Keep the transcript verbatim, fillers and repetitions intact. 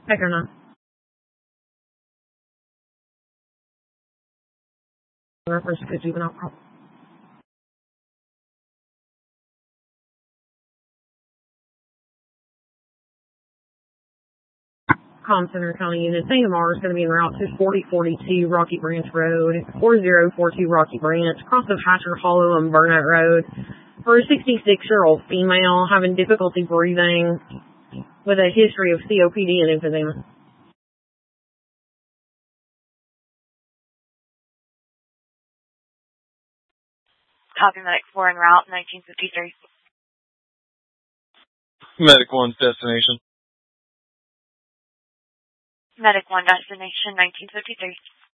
Heck or not. Reference to juvenile problem. Com Center County Unit. A M R is going to be en route to forty forty-two Rocky Branch Road, four zero four two Rocky Branch, cross of Hatcher Hollow and Burnett Road, for a sixty-six-year-old female having difficulty breathing with a history of C O P D and emphysema. Copy, Medic four en route, nineteen fifty-three. Medic one's destination. Medic one destination, nineteen fifty-three.